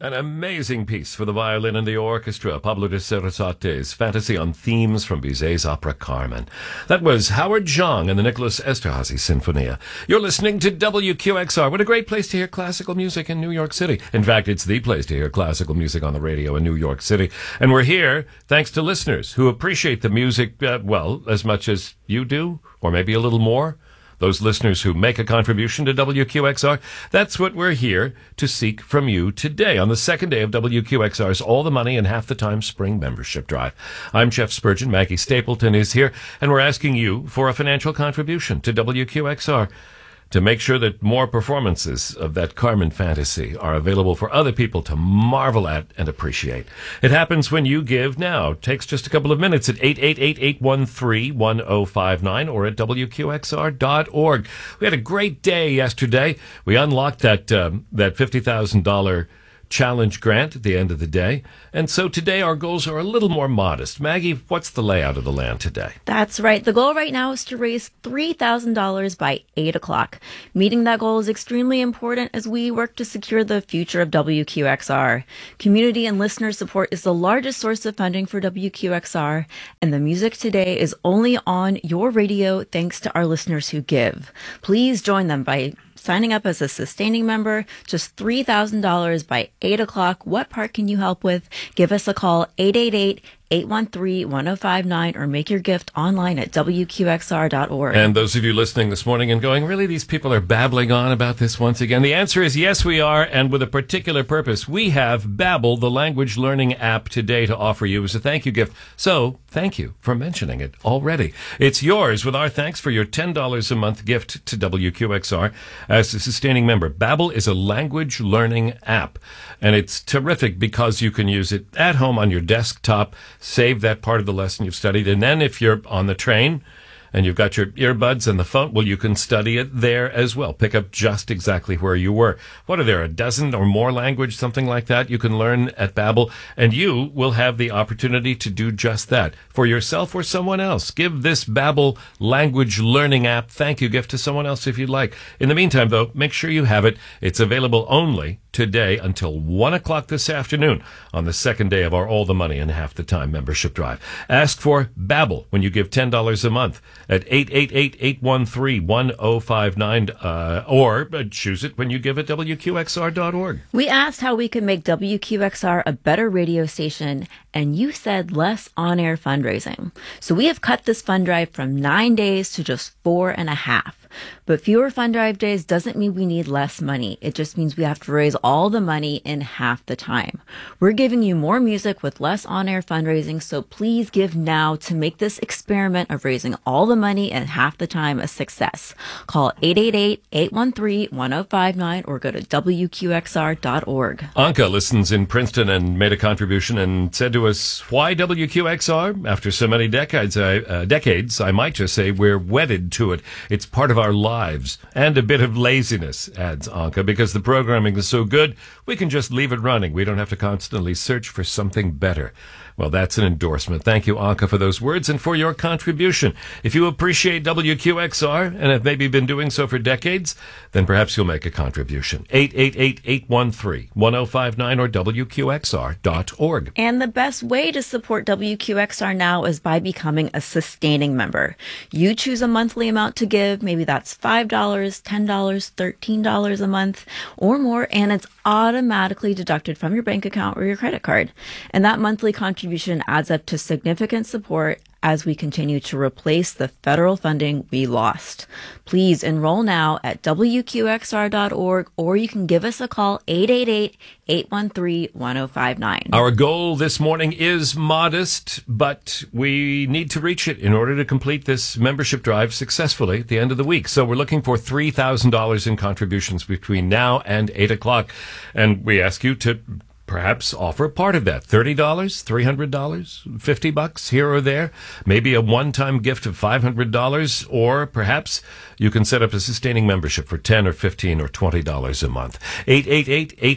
An amazing piece for the violin and the orchestra, Pablo de Sarasate's Fantasy on Themes from Bizet's opera Carmen. That was Howard Zhang and the Nicholas Esterhazy Sinfonia. You're listening to WQXR. What a great place to hear classical music in New York City. In fact, it's the place to hear classical music on the radio in New York City. And we're here thanks to listeners who appreciate the music, as much as you do, or maybe a little more. Those listeners who make a contribution to WQXR, that's what we're here to seek from you today on the second day of WQXR's All the Money and Half the Time Spring Membership Drive. I'm Jeff Spurgeon. Maggie Stapleton is here, and we're asking you for a financial contribution to WQXR to make sure that more performances of that Carmen fantasy are available for other people to marvel at and appreciate. It happens when you give now. It takes just a couple of minutes at 888-813-1059 or at WQXR.org. We had a great day yesterday. We unlocked that $50,000 challenge grant at the end of the day. And so today our goals are a little more modest. Maggie, what's the layout of the land today? That's right. The goal right now is to raise $3,000 by 8 o'clock. Meeting that goal is extremely important as we work to secure the future of WQXR. Community and listener support is the largest source of funding for WQXR, and the music today is only on your radio thanks to our listeners who give. Please join them by signing up as a sustaining member, just $3,000 by 8 o'clock. What part can you help with? Give us a call, 888-813-1059, or make your gift online at WQXR.org. And those of you listening this morning and going, really, these people are babbling on about this once again? The answer is yes, we are, and with a particular purpose. We have Babbel, the language learning app, today to offer you as a thank you gift. So, thank you for mentioning it already. It's yours with our thanks for your $10 a month gift to WQXR as a sustaining member. Babbel is a language learning app, and it's terrific because you can use it at home on your desktop, save that part of the lesson you've studied, and then if you're on the train and you've got your earbuds and the phone, well, you can study it there as well. Pick up just exactly where you were. What are there, a dozen or more language, something like that, you can learn at Babbel, and you will have the opportunity to do just that for yourself or someone else. Give this Babbel language learning app thank you gift to someone else if you'd like. In the meantime, though, make sure you have it. It's available only today until 1 o'clock this afternoon on the second day of our All the Money and Half the Time membership drive. Ask for Babbel when you give $10 a month at 888-813-1059 or choose it when you give at WQXR.org. We asked how we could make WQXR a better radio station, and you said less on-air fundraising. So we have cut this fund drive from 9 days to just 4.5. But fewer fund drive days doesn't mean we need less money. It just means we have to raise all the money in half the time. We're giving you more music with less on-air fundraising, so please give now to make this experiment of raising all the money in half the time a success. Call 888-813-1059 or go to WQXR.org. Anka listens in Princeton and made a contribution and said to us, why WQXR? After so many decades, I might just say we're wedded to it. It's part of our lives, and a bit of laziness, adds Anka, because the programming is so good, we can just leave it running. We don't have to constantly search for something better. Well, that's an endorsement. Thank you, Anka, for those words and for your contribution. If you appreciate WQXR and have maybe been doing so for decades, then perhaps you'll make a contribution. 888-813-1059 or WQXR.org. And the best way to support WQXR now is by becoming a sustaining member. You choose a monthly amount to give. Maybe that's $5, $10, $13 a month or more, and it's automatically deducted from your bank account or your credit card. And that monthly contribution adds up to significant support as we continue to replace the federal funding we lost. Please enroll now at WQXR.org, or you can give us a call, 888-813-1059. Our goal this morning is modest, but we need to reach it in order to complete this membership drive successfully at the end of the week. So we're looking for $3,000 in contributions between now and 8 o'clock. And we ask you to perhaps offer part of that. $30, $300, $50 here or there. Maybe a one-time gift of $500, or perhaps you can set up a sustaining membership for $10 or $15 or $20 a month.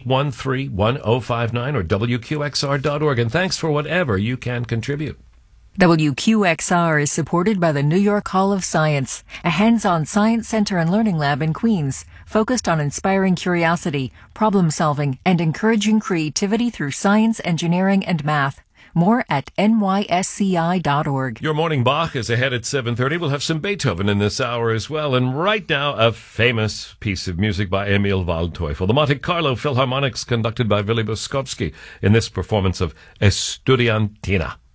888-813-1059 or WQXR.org. And thanks for whatever you can contribute. WQXR is supported by the New York Hall of Science, a hands-on science center and learning lab in Queens, focused on inspiring curiosity, problem-solving, and encouraging creativity through science, engineering, and math. More at nysci.org. Your morning Bach is ahead at 7:30. We'll have some Beethoven in this hour as well. And right now, a famous piece of music by Emil Waldteufel. The Monte Carlo Philharmonics conducted by Willy Boskovsky in this performance of Estudiantina.